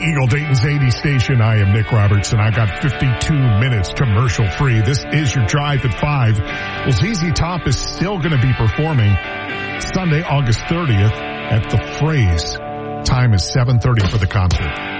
Eagle Dayton's 80 station. I am Nick Robertson. I got 52 minutes commercial free. This is your Drive at 5. Well, ZZ Top is still going to be performing Sunday, August 30th at the Phrase. Time is 7:30 for the concert.